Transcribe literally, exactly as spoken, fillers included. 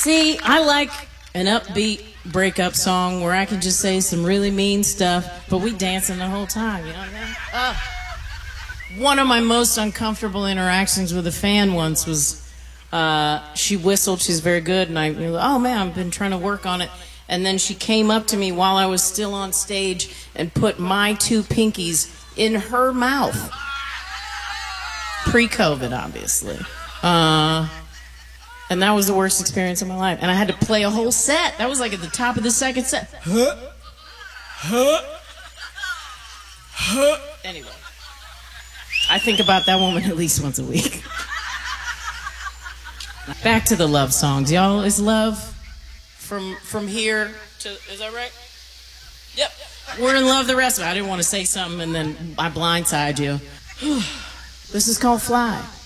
See, I like an upbeat breakup song where I can just say some really mean stuff, but we dancing the whole time, you know what I mean? Uh, one of my most uncomfortable interactions with a fan once was uh, she whistled, she's very good, and I, you know, oh man, I've been trying to work on it. And then she came up to me while I was still on stage and put my two pinkies in her mouth. Pre-COVID, obviously. Uh, and that was the worst experience of my life. And I had to play a whole set. That was like at the top of the second set. Huh? Huh? Huh? Anyway. I think about that woman at least once a week. Back to the love songs. Y'all, is love from from here to... Is that right? Yep. We're in love the rest of it. I didn't want to say something and then I blindside you. This is called Fly.